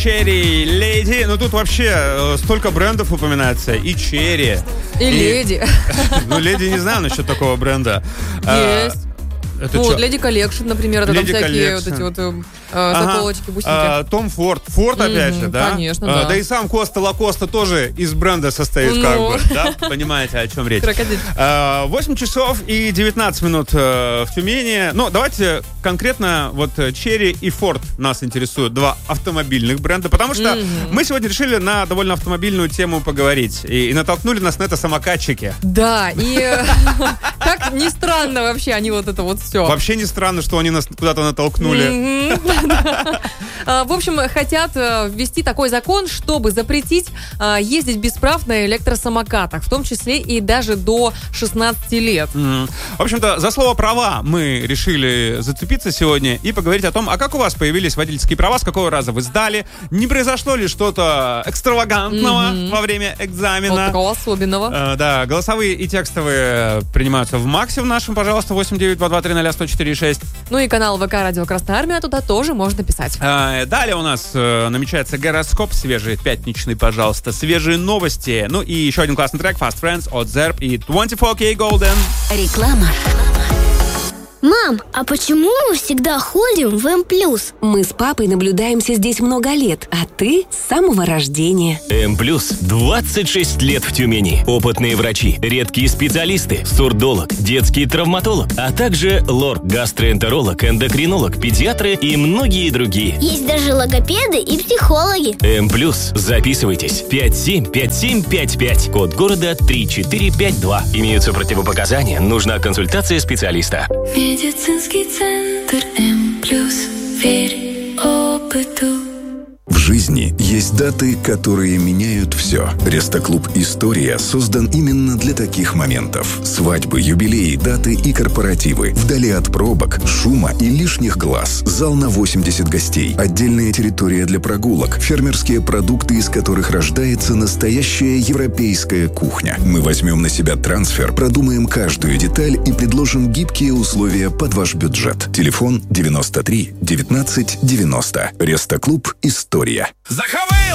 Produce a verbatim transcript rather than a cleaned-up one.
Черри, Леди. Ну тут вообще э, столько брендов упоминается. И Черри. И, и... Леди. Ну, Леди не знаю насчет такого бренда. Есть. Это ну, вот Lady Collection, например, это Lady там всякие Collection. вот эти вот э, ага. заколочки, бусинки. А, Том Форд. Форд, mm-hmm, опять же, да? Конечно, а, да. Да и сам Коста Лакоста тоже из бренда состоит, ну. как бы, да? Понимаете, о чем речь. А, восемь часов и девятнадцать минут э, в Тюмени. Ну, давайте конкретно вот Черри и Форд нас интересуют. Два автомобильных бренда, потому что mm-hmm. мы сегодня решили на довольно автомобильную тему поговорить. И, и натолкнули нас на это самокатчики. Да, и как ни странно вообще они вот это вот все. Вообще не странно, что они нас куда-то натолкнули. В общем, хотят ввести такой закон, чтобы запретить ездить без прав на электросамокатах, в том числе и даже до шестнадцати лет. В общем-то, за слово «права» мы решили зацепиться сегодня и поговорить о том, а как у вас появились водительские права, с какого раза вы сдали, не произошло ли что-то экстравагантного mm-hmm. во время экзамена. Вот такого особенного. Да, голосовые и текстовые принимаются в Максе в нашем, пожалуйста, восемь девять два два три ноль сто четыре шесть. Ну и канал ВК Радио Красная Армия, туда тоже можно писать. А, далее у нас э, намечается гороскоп свежий, пятничный, пожалуйста, свежие новости. Ну и еще один классный трек Fast Friends от Zerb и двадцать четыре кей Golden. Реклама. Мам, а почему мы всегда ходим в М плюс? Мы с папой наблюдаемся здесь много лет, а ты с самого рождения. М плюс двадцать шесть лет в Тюмени. Опытные врачи, редкие специалисты, сурдолог, детский травматолог, а также лор, гастроэнтеролог, эндокринолог, педиатры и многие другие. Есть даже логопеды и психологи. М плюс. Записывайтесь. пять семь пять семь пять пять. Код города три четыре пять два. Имеются противопоказания. Нужна консультация специалиста. Медицинский центр М плюс. Верь опыту. В жизни есть даты, которые меняют все. Рестоклуб «История» создан именно для таких моментов. Свадьбы, юбилеи, даты и корпоративы. Вдали от пробок, шума и лишних глаз. Зал на восемьдесят гостей. Отдельная территория для прогулок. Фермерские продукты, из которых рождается настоящая европейская кухня. Мы возьмем на себя трансфер, продумаем каждую деталь и предложим гибкие условия под ваш бюджет. Телефон девяносто три девятнадцать девяносто. Рестоклуб «История». Захавай!